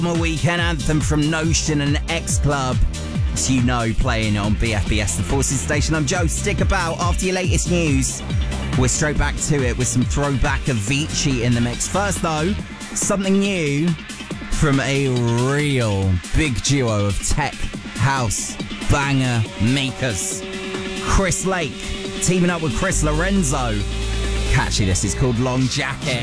My weekend anthem from Notion and X Club. As you know, playing on BFBS, the Forces Station. I'm Joe. Stick about after your latest news. We're straight back to it with some throwback Avicii in the mix. First, though, something new from a real big duo of tech house banger makers. Chris Lake teaming up with Chris Lorenzo. Catchy, this is called Long Jacket.